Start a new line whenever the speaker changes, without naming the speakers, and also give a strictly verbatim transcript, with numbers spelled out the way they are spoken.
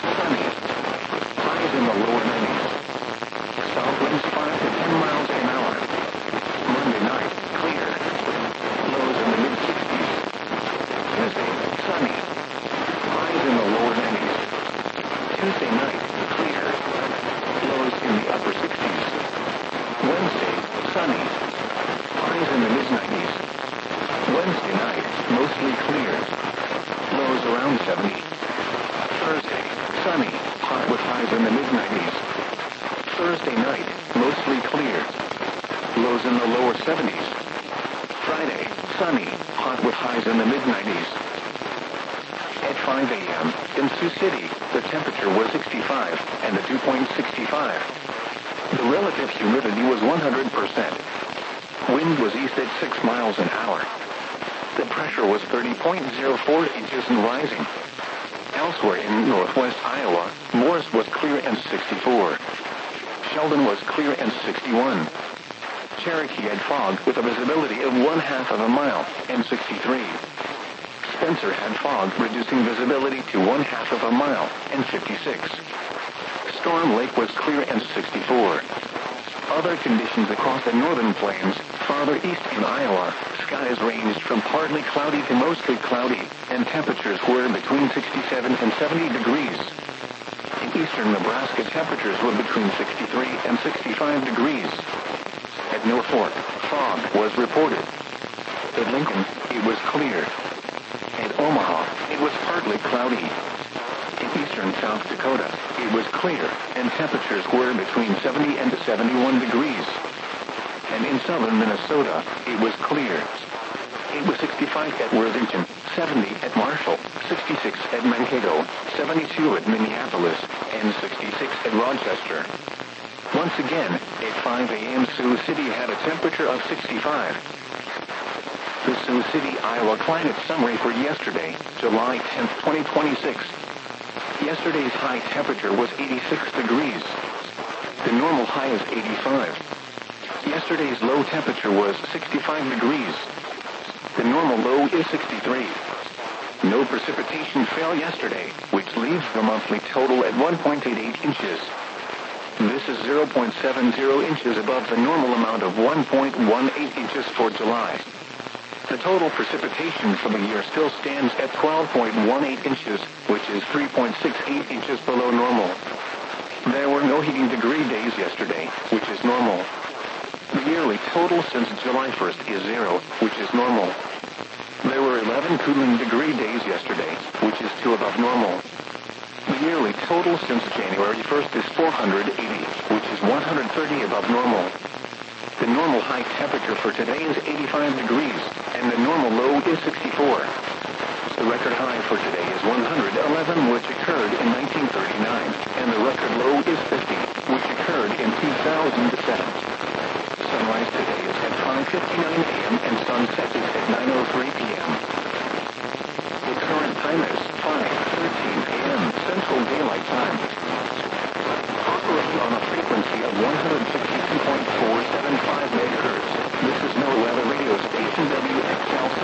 Sunny. Highs in the lower nineties. South winds five to ten miles an hour. Monday night, clear. Lows in the mid-sixties. Tuesday, sunny. Highs in the lower nineties. Tuesday night, clear. Lows in the upper sixties. Wednesday, sunny. Highs in the mid-nineties. Wednesday night, mostly clear. Lows around seventy. Thursday, sunny. Hot with highs in the mid-nineties. Thursday night, mostly clear. Lows in the lower seventies. Friday, sunny. Hot with highs in the mid-nineties. At five a m in Sioux City, the temperature was sixty-five and the dew point sixty-five. The relative humidity was one hundred percent. Wind was east at six miles an hour. The pressure was thirty point zero four inches and rising. Elsewhere in northwest Iowa, Morris was clear and sixty-four. Sheldon was clear and sixty-one. Cherokee had fog with a visibility of one half of a mile and sixty-three. Spencer had fog reducing visibility to one half of a mile and fifty-six. Storm Lake was clear and sixty-four. Other conditions across the northern plains, farther east in Iowa, skies ranged from partly cloudy to mostly cloudy, and temperatures were between sixty-seven and seventy degrees. In eastern Nebraska, temperatures were between sixty-three and sixty-five degrees. At Norfolk, fog was reported. At Lincoln, it was clear. At Omaha, it was partly cloudy. In eastern South Dakota, it was clear, and temperatures were between seventy and seventy-one degrees. And in southern Minnesota, it was clear. It was sixty-five at Worthington, seventy at Marshall, sixty-six at Mankato, seventy-two at Minneapolis, and sixty-six at Rochester. Once again, at five a m Sioux City had a temperature of sixty-five. The Sioux City, Iowa climate summary for yesterday, July tenth, twenty twenty-six. Yesterday's high temperature was eighty-six degrees. The normal high is eighty-five. Yesterday's low temperature was sixty-five degrees. The normal low is sixty-three. No precipitation fell yesterday, which leaves the monthly total at one point eight eight inches. This is zero point seven zero inches above the normal amount of one point one eight inches for July. The total precipitation for the year still stands at twelve point one eight inches, which is three point six eight inches below normal. There were no heating degree days yesterday, which is normal. The yearly total since July first is zero, which is normal. There were eleven cooling degree days yesterday, which is two above normal. The yearly total since January first is four hundred eighty, which is one hundred thirty above normal. The normal high temperature for today is eighty-five degrees, and the normal low is sixty-four. The record high for today is one hundred eleven, which occurred in nineteen thirty-nine, and the record low is fifty, which occurred in two thousand seven. Sunrise today is at five fifty-nine a m and sunset is at nine oh three p m The current time is five thirteen a m Central Daylight Time.